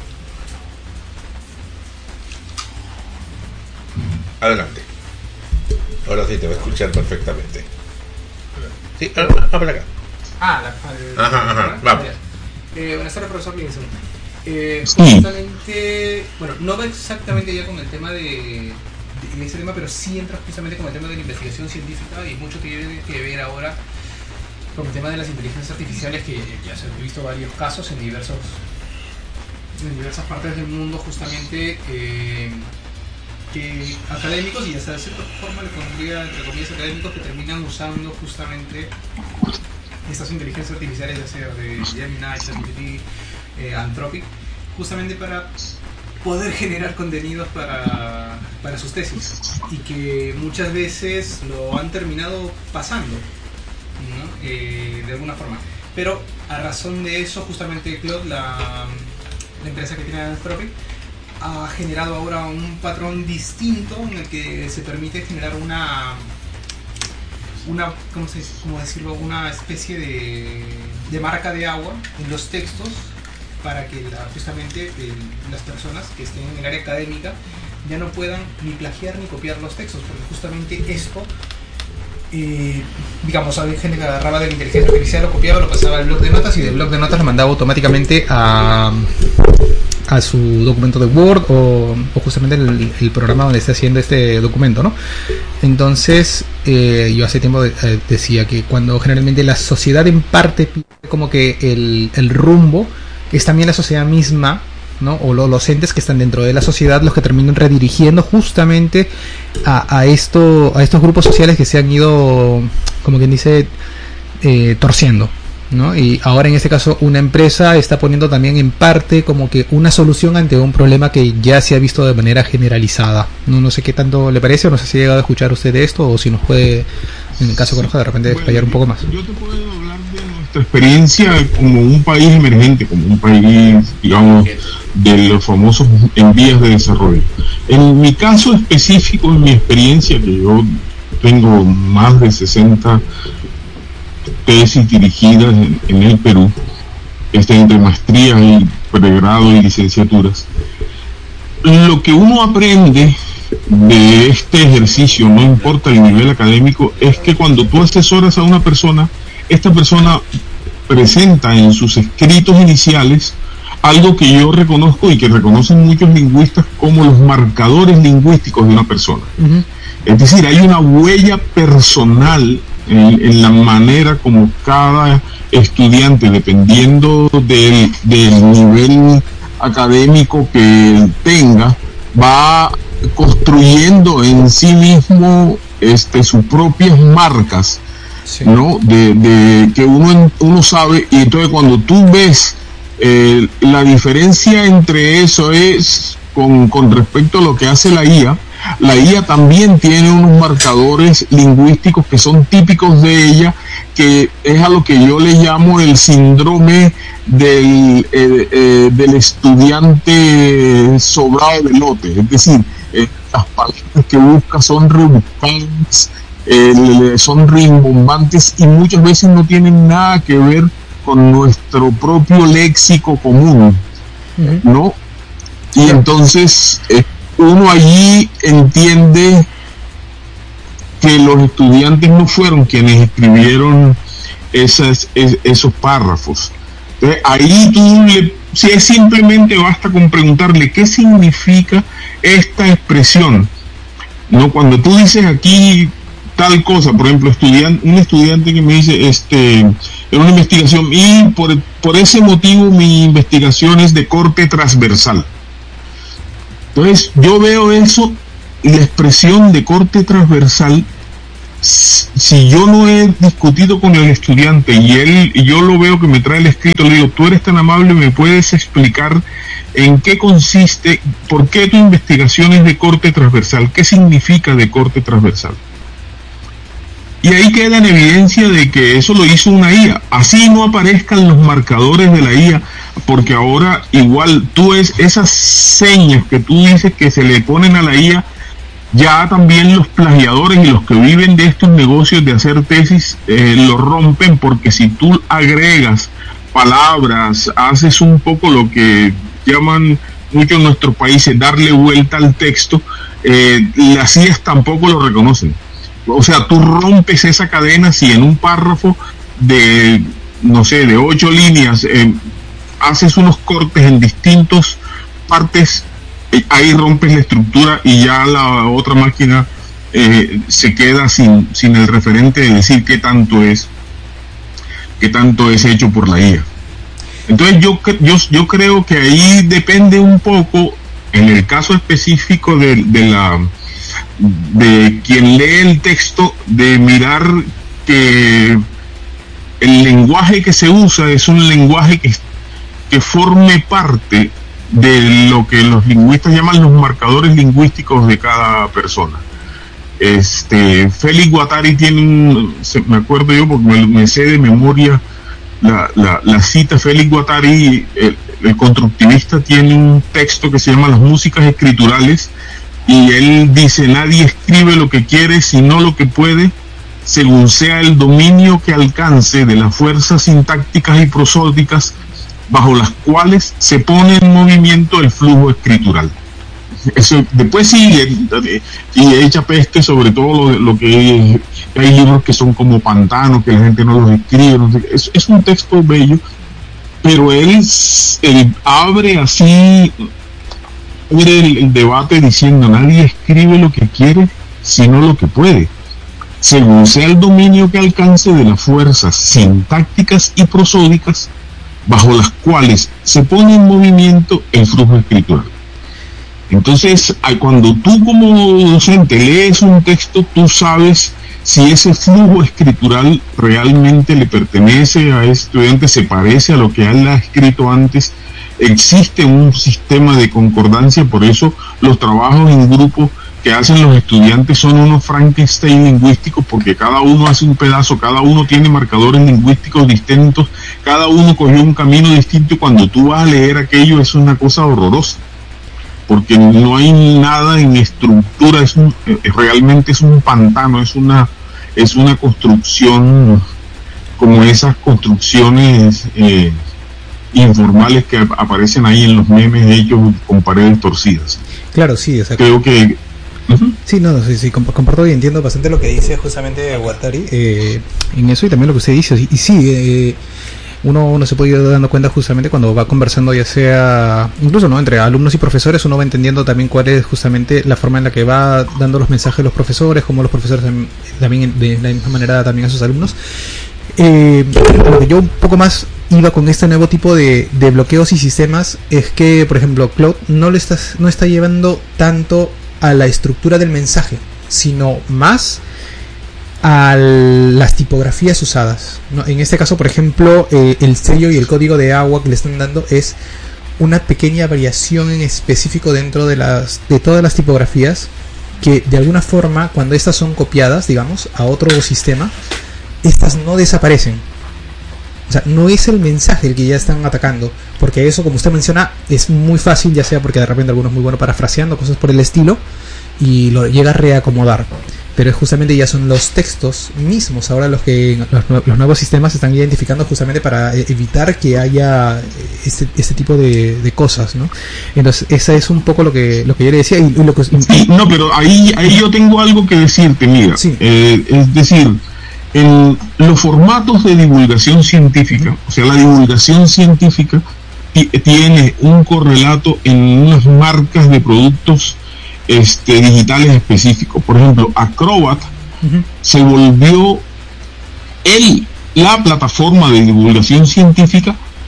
Adelante. Ahora sí te va a escuchar perfectamente. Sí, habla acá. Ajá, vamos. Buenas tardes, profesor Linson. Sí. Justamente, bueno, no va exactamente ya con el tema de ese tema, pero sí entra justamente con el tema de la investigación científica y mucho tiene que ver ahora con el tema de las inteligencias artificiales, que ya se han visto varios casos en diversas partes del mundo, justamente que académicos, y hasta de cierta forma le pondría entre comillas académicos, que terminan usando justamente estas inteligencias artificiales, ya sea de Gemini, ChatGPT, Anthropic, justamente para poder generar contenidos para sus tesis, y que muchas veces lo han terminado pasando, ¿no? De alguna forma. Pero a razón de eso, justamente Claude, la empresa que tiene Anthropic, ha generado ahora un patrón distinto en el que se permite generar una ¿cómo decirlo? Una especie de marca de agua en los textos, para que justamente las personas que estén en el área académica ya no puedan ni plagiar ni copiar los textos, porque justamente esto, digamos, había gente que agarraba de la inteligencia artificial, lo copiaba, lo pasaba al blog de notas, y del blog de notas lo mandaba automáticamente a su documento de Word o justamente el programa donde está haciendo este documento, ¿no? Entonces, yo hace tiempo decía que cuando generalmente la sociedad en parte pierde como que el rumbo, es también la sociedad misma, ¿no? O los entes que están dentro de la sociedad los que terminan redirigiendo justamente a estos grupos sociales que se han ido, como quien dice, torciendo, ¿no? Y ahora en este caso una empresa está poniendo también en parte como que una solución ante un problema que ya se ha visto de manera generalizada. No sé qué tanto le parece, o no sé si ha llegado a escuchar usted de esto, o si nos puede, en el caso Conoja, de repente detallar un poco más. Yo te puedo hablar de nuestra experiencia como un país emergente, como un país, digamos, de los famosos en vías de desarrollo. En mi caso específico, en mi experiencia, que yo tengo más de 60 tesis dirigidas en el Perú, entre maestrías y pregrado y licenciaturas, lo que uno aprende de este ejercicio, no importa el nivel académico, es que cuando tú asesoras a una persona, esta persona presenta en sus escritos iniciales algo que yo reconozco y que reconocen muchos lingüistas como los marcadores lingüísticos de una persona. Uh-huh. Es decir, hay una huella personal en la manera como cada estudiante, dependiendo del nivel académico que tenga, va construyendo en sí mismo sus propias marcas, sí, ¿no? De que uno sabe. Y entonces cuando tú ves la diferencia entre eso es con respecto a lo que hace la IA también tiene unos marcadores lingüísticos que son típicos de ella, que es a lo que yo le llamo el síndrome del estudiante sobrado de lote. Es decir, las palabras que busca son rebuscadas, son rimbombantes y muchas veces no tienen nada que ver con nuestro propio léxico común, ¿no? Y entonces uno allí entiende que los estudiantes no fueron quienes escribieron esos párrafos. Entonces ahí si es simplemente basta con preguntarle qué significa esta expresión, ¿no? Cuando tú dices aquí tal cosa, por ejemplo, un estudiante que me dice en una investigación, y por ese motivo mi investigación es de corte transversal. Entonces yo veo eso y la expresión de corte transversal. Si yo no he discutido con el estudiante y yo lo veo que me trae el escrito, le digo, tú eres tan amable, ¿me puedes explicar en qué consiste, por qué tu investigación es de corte transversal? ¿Qué significa de corte transversal? Y ahí queda en evidencia de que eso lo hizo una IA. Así no aparezcan los marcadores de la IA, porque ahora igual tú esas señas que tú dices que se le ponen a la IA, ya también los plagiadores y los que viven de estos negocios de hacer tesis lo rompen, porque si tú agregas palabras, haces un poco lo que llaman muchos en nuestros países darle vuelta al texto, las IAs tampoco lo reconocen. O sea, tú rompes esa cadena si en un párrafo de, no sé, de 8 líneas haces unos cortes en distintas partes, ahí rompes la estructura y ya la otra máquina se queda sin el referente de decir qué tanto es hecho por la IA. Entonces yo creo que ahí depende un poco, en el caso específico de quien lee el texto, de mirar que el lenguaje que se usa es un lenguaje que forme parte de lo que los lingüistas llaman los marcadores lingüísticos de cada persona. Félix Guattari tiene me acuerdo yo porque me sé de memoria la cita. Félix Guattari, el constructivista, tiene un texto que se llama Las músicas escriturales, y él dice: nadie escribe lo que quiere, sino lo que puede, según sea el dominio que alcance de las fuerzas sintácticas y prosódicas bajo las cuales se pone en movimiento el flujo escritural. Eso después sigue y echa peste sobre todo lo que hay libros que son como pantanos, que la gente no los escribe, no sé, es un texto bello, pero él abre así el debate diciendo: nadie escribe lo que quiere, sino lo que puede, según sea el dominio que alcance de las fuerzas sintácticas y prosódicas bajo las cuales se pone en movimiento el flujo escritural. Entonces, cuando tú como docente lees un texto, tú sabes si ese flujo escritural realmente le pertenece a ese estudiante, se parece a lo que él ha escrito antes, existe un sistema de concordancia. Por eso los trabajos en grupo que hacen los estudiantes son unos Frankenstein lingüísticos, porque cada uno hace un pedazo, cada uno tiene marcadores lingüísticos distintos, cada uno cogió un camino distinto, y cuando tú vas a leer aquello es una cosa horrorosa, porque no hay nada en estructura, realmente es un pantano, es una construcción como esas construcciones informales que aparecen ahí en los memes hechos con paredes torcidas. Claro, sí, o sea, creo que sí, sí, comparto y entiendo bastante lo que dice justamente Guattari en eso, y también lo que usted dice. Y sí, uno se puede ir dando cuenta justamente cuando va conversando, ya sea incluso no entre alumnos y profesores, uno va entendiendo también cuál es justamente la forma en la que va dando los mensajes los profesores, como los profesores también de la misma manera también a sus alumnos. Lo que yo un poco más iba con este nuevo tipo de bloqueos y sistemas es que, por ejemplo, Claude no está llevando tanto a la estructura del mensaje, sino más a las tipografías usadas, ¿no? En este caso, por ejemplo, el sello y el código de agua que le están dando es una pequeña variación en específico dentro de todas las tipografías, que de alguna forma, cuando estas son copiadas, digamos, a otro sistema, estas no desaparecen. O sea, no es el mensaje el que ya están atacando, porque eso, como usted menciona, es muy fácil, ya sea porque de repente alguno es muy bueno parafraseando, cosas por el estilo, y lo llega a reacomodar. Pero es justamente ya son los textos mismos ahora los que los nuevos sistemas están identificando, justamente para evitar que haya este tipo de cosas, ¿no? Entonces, esa es un poco lo que yo le decía. No, pero ahí yo tengo algo que decirte, mira. Sí. Es decir, en los formatos de divulgación científica, o sea, la divulgación científica tiene un correlato en unas marcas de productos digitales específicos. Por ejemplo, Acrobat se volvió la plataforma de divulgación científica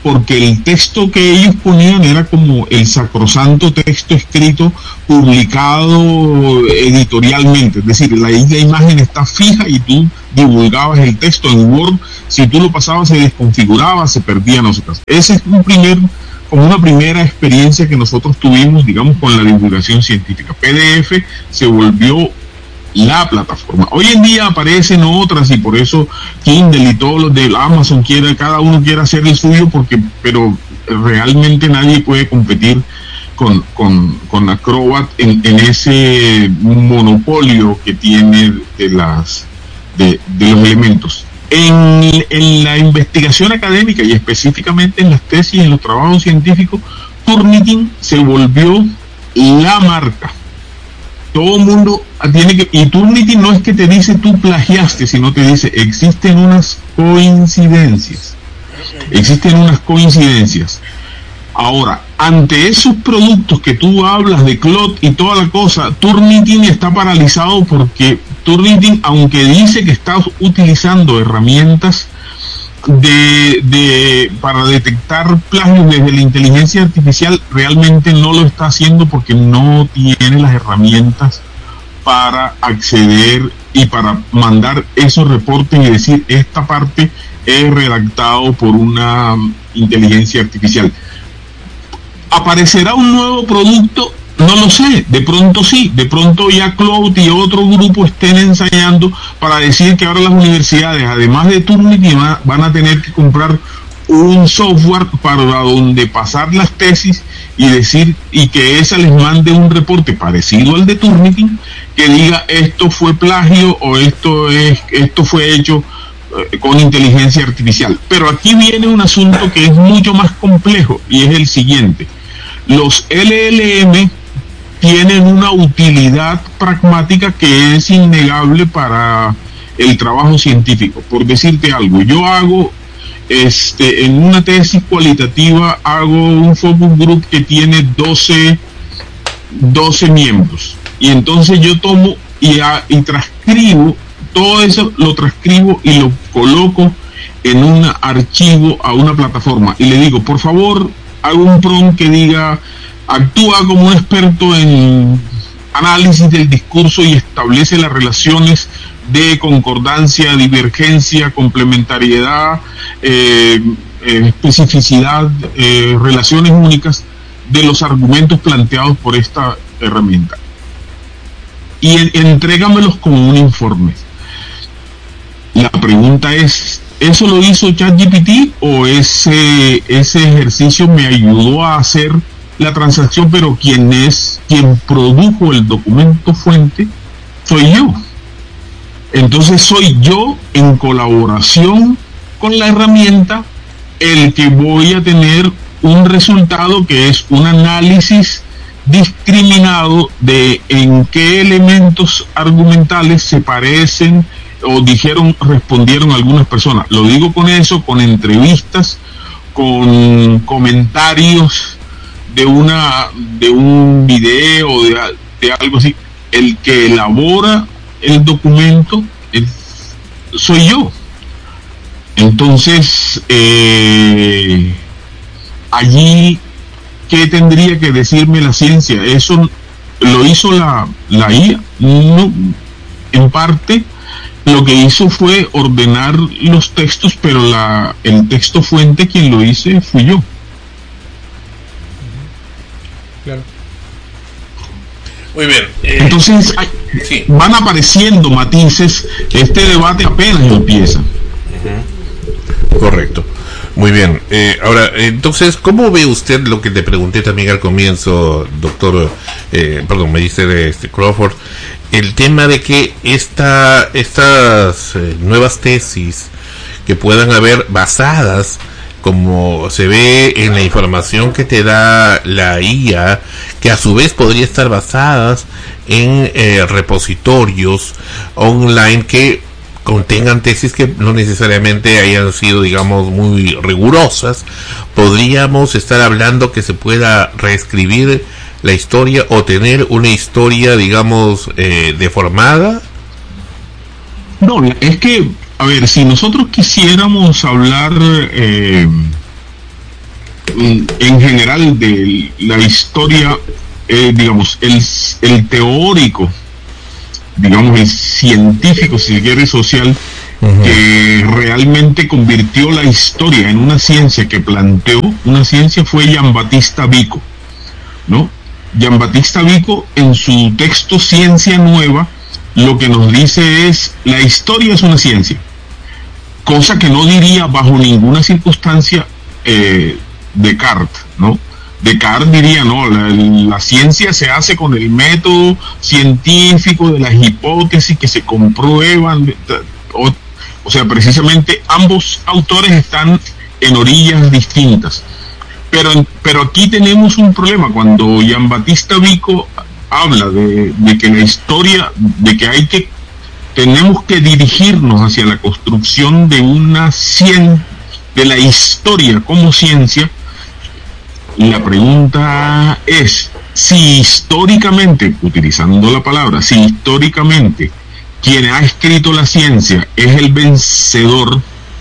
porque el texto que ellos ponían era como el sacrosanto texto escrito, publicado editorialmente, es decir, la imagen está fija y tú divulgabas el texto en Word, si tú lo pasabas se desconfiguraba, se perdía, no sé qué. Ese es como una primera experiencia que nosotros tuvimos, digamos, con la divulgación científica. PDF se volvió la plataforma. Hoy en día aparecen otras y por eso Kindle y todos los de Amazon cada uno quiere hacer el suyo, pero realmente nadie puede competir con Acrobat en ese monopolio que tiene de los elementos. En la investigación académica y específicamente en las tesis, en los trabajos científicos, Turnitin se volvió la marca. Todo el mundo tiene que... Y Turnitin no es que te dice tú plagiaste, sino te dice existen unas coincidencias. Ahora, ante esos productos que tú hablas de Clot y toda la cosa, Turnitin está paralizado porque Turnitin, aunque dice que está utilizando herramientas para detectar plagios desde la inteligencia artificial, realmente no lo está haciendo porque no tiene las herramientas para acceder y para mandar esos reportes y decir esta parte es redactado por una inteligencia artificial. ¿Aparecerá un nuevo producto? No lo sé, de pronto sí, de pronto ya Cloud y otro grupo estén ensayando para decir que ahora las universidades, además de Turnitin, van a tener que comprar un software para donde pasar las tesis y decir, y que esa les mande un reporte parecido al de Turnitin, que diga esto fue plagio o esto fue hecho con inteligencia artificial. Pero aquí viene un asunto que es mucho más complejo y es el siguiente. Los LLM tienen una utilidad pragmática que es innegable para el trabajo científico. Por decirte algo, yo hago en una tesis cualitativa, hago un focus group que tiene 12 miembros, y entonces yo tomo y transcribo todo eso, lo transcribo y lo coloco en un archivo a una plataforma y le digo, por favor, hago un prompt que diga, actúa como un experto en análisis del discurso y establece las relaciones de concordancia, divergencia, complementariedad, especificidad, relaciones únicas de los argumentos planteados por esta herramienta. Y entrégamelos como un informe. La pregunta es, ¿eso lo hizo ChatGPT o ese ejercicio me ayudó a hacer la transacción, pero quien produjo el documento fuente soy yo? Entonces soy yo en colaboración con la herramienta el que voy a tener un resultado que es un análisis discriminado de en qué elementos argumentales se parecen o respondieron algunas personas. Lo digo con eso, con entrevistas, con comentarios de un video, de algo así. El que elabora el documento soy yo. Entonces, allí, ¿qué tendría que decirme la ciencia? Eso lo hizo la IA. No, en parte, lo que hizo fue ordenar los textos, pero el texto fuente quien lo hice fui yo. Claro. Muy bien. Entonces sí, van apareciendo matices. Este debate apenas empieza. Correcto. Muy bien. Ahora, entonces, ¿cómo ve usted lo que le pregunté también al comienzo, doctor? Me dice Crawford, el tema de que estas nuevas tesis que puedan haber basadas, como se ve en la información que te da la IA, que a su vez podría estar basadas en repositorios online que contengan tesis que no necesariamente hayan sido, digamos, muy rigurosas, podríamos estar hablando que se pueda reescribir la historia o tener una historia, digamos, deformada. No, es que, a ver, si nosotros quisiéramos hablar en general de la historia, digamos, el teórico, digamos, el científico, si se quiere, social, que realmente convirtió la historia en una ciencia, que planteó una ciencia, fue Giambattista Vico, ¿no? Giambattista Vico, en su texto Ciencia Nueva, lo que nos dice es: la historia es una ciencia, cosa que no diría bajo ninguna circunstancia Descartes, ¿no? Descartes diría: no, la ciencia se hace con el método científico de las hipótesis que se comprueban. O sea, precisamente ambos autores están en orillas distintas. Pero aquí tenemos un problema. Cuando Giambattista Vico habla de que la historia, de que tenemos que dirigirnos hacia la construcción de de la historia como ciencia, la pregunta es: si históricamente, utilizando la palabra, si históricamente quien ha escrito la ciencia es el vencedor,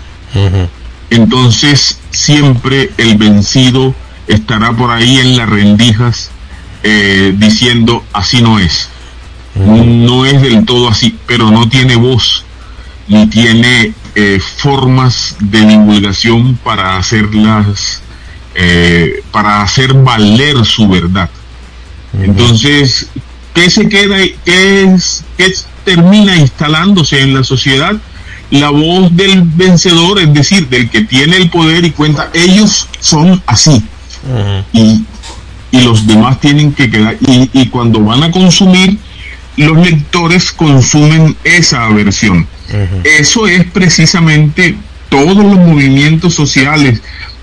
entonces siempre el vencido estará por ahí en las rendijas diciendo: así no es. No es del todo así, pero no tiene voz ni tiene formas de divulgación para hacerlas, para hacer valer su verdad. Entonces, ¿qué se queda? ¿Qué termina instalándose en la sociedad? La voz del vencedor, es decir, del que tiene el poder y cuenta: ellos son así, y los demás tienen que quedar. Y cuando van a consumir, los lectores consumen esa versión. Eso es precisamente todos los movimientos sociales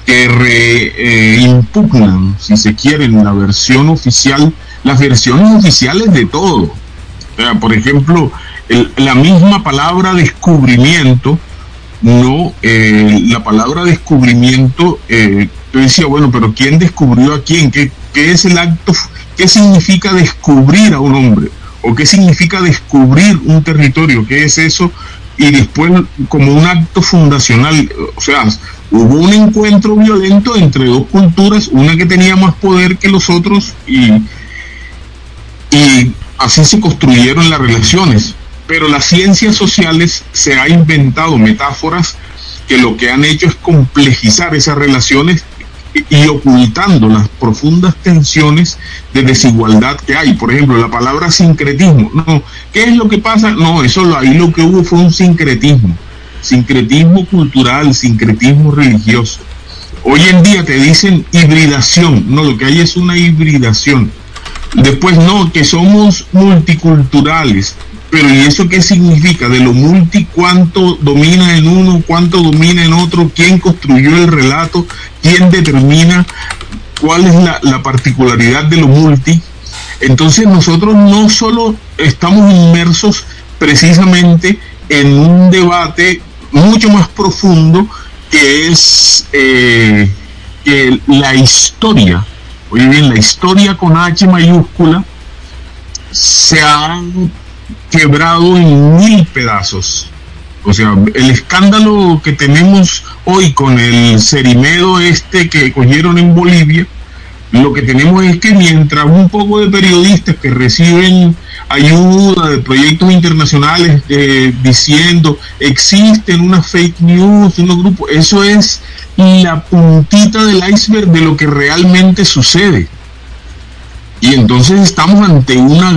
que impugnan, si se quieren, la versión oficial, las versiones oficiales de todo. O sea, por ejemplo, la misma palabra descubrimiento, no, la palabra descubrimiento, yo decía, bueno, pero ¿quién descubrió a quién? ¿Qué es el acto? ¿Qué significa descubrir a un hombre? ¿O qué significa descubrir un territorio? ¿Qué es eso? Y después, como un acto fundacional, o sea, hubo un encuentro violento entre dos culturas, una que tenía más poder que los otros, y así se construyeron las relaciones. Pero las ciencias sociales se ha inventado metáforas que lo que han hecho es complejizar esas relaciones y ocultando las profundas tensiones de desigualdad que hay. Por ejemplo, la palabra sincretismo. No, ¿qué es lo que pasa? No, ahí lo que hubo fue un sincretismo cultural, sincretismo religioso. Hoy en día te dicen hibridación. No, lo que hay es una hibridación. Después, no, que somos multiculturales. Pero ¿y eso qué significa? De lo multi, ¿cuánto domina en uno, cuánto domina en otro? ¿Quién construyó el relato? ¿Quién determina cuál es la particularidad de lo multi? Entonces nosotros no solo estamos inmersos precisamente en un debate mucho más profundo, que es que la historia, oye bien, la historia con H mayúscula, se ha quebrado en 1000 pedazos. O sea, el escándalo que tenemos hoy con el Cerimedo que cogieron en Bolivia, lo que tenemos es que mientras un poco de periodistas que reciben ayuda de proyectos internacionales diciendo existen unas fake news, unos grupos, eso es la puntita del iceberg de lo que realmente sucede. Y entonces estamos ante una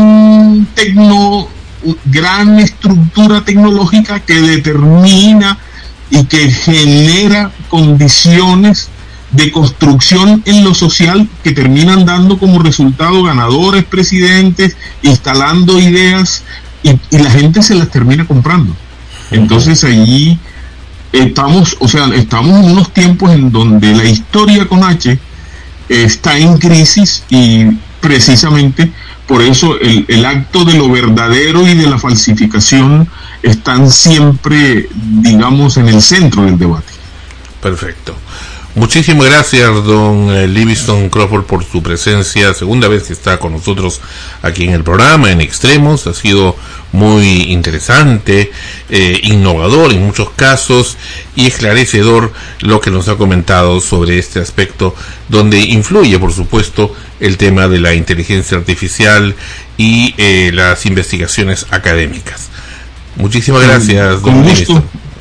gran estructura tecnológica que determina y que genera condiciones de construcción en lo social que terminan dando como resultado ganadores, presidentes, instalando ideas, y la gente se las termina comprando. Entonces allí estamos en unos tiempos en donde la historia con H está en crisis, y precisamente por eso el acto de lo verdadero y de la falsificación están siempre, digamos, en el centro del debate. Perfecto. Muchísimas gracias, don Livingston Crawford, por su presencia. Segunda vez que está con nosotros aquí en el programa, en Extremos. Ha sido muy interesante, innovador en muchos casos y esclarecedor lo que nos ha comentado sobre este aspecto, donde influye, por supuesto, el tema de la inteligencia artificial y las investigaciones académicas. Muchísimas gracias, don Livingston.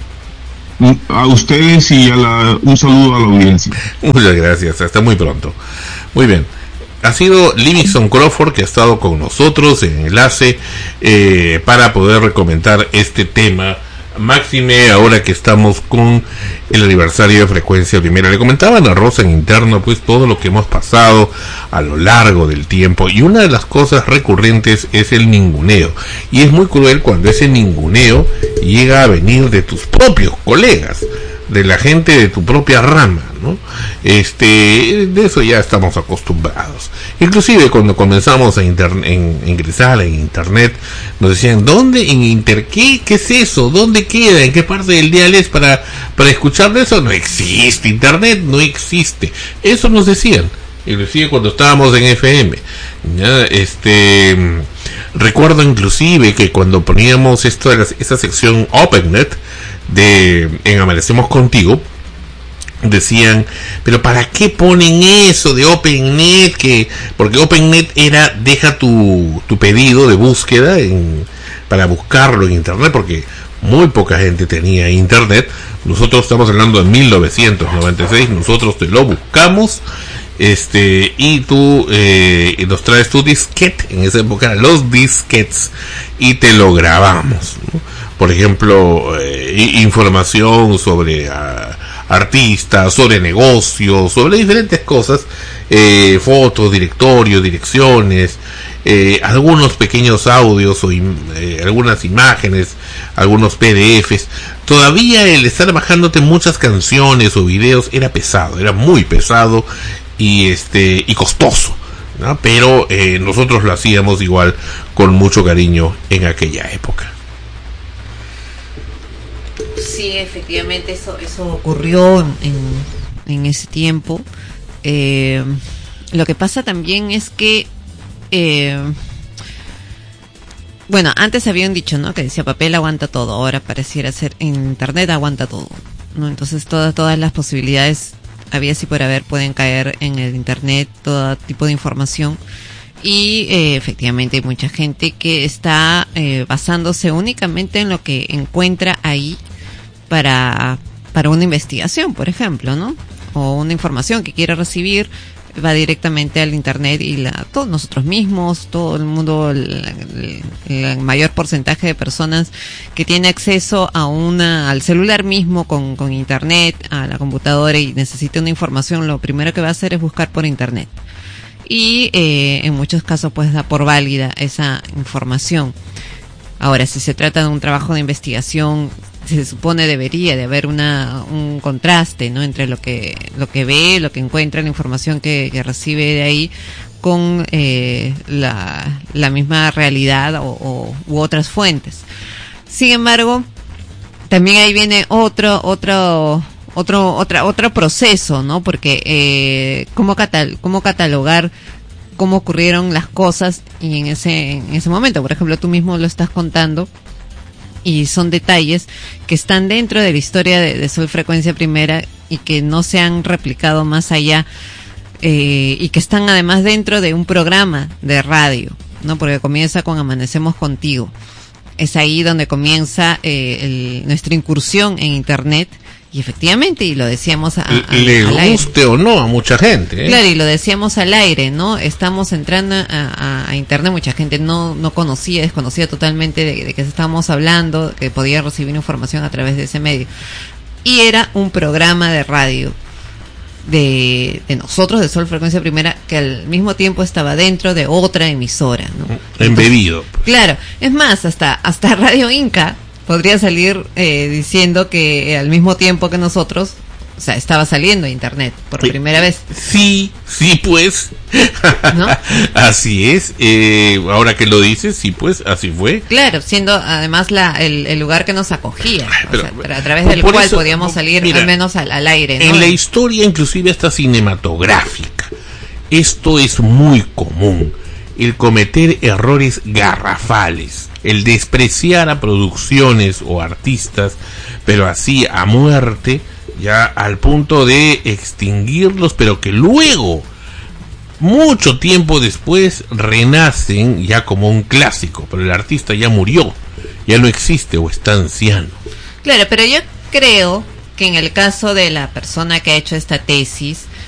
A ustedes y un saludo a la audiencia. Muchas gracias, hasta muy pronto. Muy bien, ha sido Livingston Crawford que ha estado con nosotros en enlace para poder recomendar este tema, máxime ahora que estamos con el aniversario de Frecuencia Primera. Le comentaba a Rosa en interno pues todo lo que hemos pasado a lo largo del tiempo, y una de las cosas recurrentes es el ninguneo, y es muy cruel cuando ese ninguneo llega a venir de tus propios colegas, de la gente de tu propia rama, ¿no? De eso ya estamos acostumbrados. Inclusive cuando comenzamos a ingresar en internet, nos decían, ¿dónde? ¿Qué es eso? ¿Dónde queda? ¿En qué parte del dial es para escuchar de eso? No existe internet, no existe. Eso nos decían, inclusive cuando estábamos en FM. ¿Ya? Recuerdo inclusive que cuando poníamos esta sección OpenNet en Amanecemos Contigo, decían, pero ¿para qué ponen eso de OpenNet? Porque OpenNet deja tu pedido de búsqueda para buscarlo en internet, porque muy poca gente tenía internet. Nosotros estamos hablando de 1996, nosotros te lo buscamos, y tú nos traes tu disquete. En esa época eran los disquetes y te lo grabamos, ¿no? Por ejemplo, información sobre artistas, sobre negocios, sobre diferentes cosas, fotos, directorios, direcciones, algunos pequeños audios o algunas imágenes, algunos PDFs. Todavía el estar bajándote muchas canciones o videos era pesado, era muy pesado y costoso, ¿no? Pero nosotros lo hacíamos igual con mucho cariño en aquella época. Sí, efectivamente eso ocurrió en ese tiempo. Lo que pasa también es que bueno, antes había un dicho, ¿no?, que decía papel aguanta todo. Ahora pareciera ser internet aguanta todo, ¿no? Entonces todas las posibilidades habidas y por haber pueden caer en el internet, todo tipo de información. Y efectivamente hay mucha gente que está basándose únicamente en lo que encuentra ahí para una investigación, por ejemplo, ¿no? O una información que quiere recibir, va directamente al internet y todos nosotros mismos, todo el mundo, el mayor porcentaje de personas que tiene acceso al celular mismo con internet, a la computadora y necesita una información, lo primero que va a hacer es buscar por internet. Y en muchos casos pues da por válida esa información. Ahora, si se trata de un trabajo de investigación, se supone debería de haber un contraste, ¿no?, entre lo que ve, lo que encuentra, la información que recibe de ahí con la misma realidad u otras fuentes. Sin embargo, también ahí viene otro proceso, ¿no? Porque cómo catalogar cómo ocurrieron las cosas y en ese momento. Por ejemplo, tú mismo lo estás contando y son detalles que están dentro de la historia de Sol Frecuencia Primera y que no se han replicado más allá, y que están además dentro de un programa de radio, ¿no? Porque comienza con Amanecemos Contigo. Es ahí donde comienza nuestra incursión en internet. Y efectivamente, y lo decíamos le guste o no a mucha gente, ¿eh? Claro, y lo decíamos al aire, ¿no? Estamos entrando a internet, mucha gente no desconocía totalmente de que estábamos hablando, que podía recibir información a través de ese medio. Y era un programa de radio de nosotros, de Sol Frecuencia Primera, que al mismo tiempo estaba dentro de otra emisora, ¿no? Embebido. Claro, es más, hasta Radio Inca podría salir diciendo que al mismo tiempo que nosotros O sea, estaba saliendo a internet por primera vez. Sí, pues. ¿No? Así es. Ahora que lo dices, sí, pues, así fue. Claro, siendo además el lugar que nos acogía. Pero, o sea, a través del cual eso, podíamos salir, mira, al menos al aire, ¿no? En la historia, inclusive hasta cinematográfica, esto es muy común. El cometer errores garrafales, el despreciar a producciones o artistas, pero así a muerte, ya al punto de extinguirlos, pero que luego, mucho tiempo después, renacen ya como un clásico, pero el artista ya murió, ya no existe o está anciano. Claro, pero yo creo que en el caso de la persona que ha hecho esta tesis,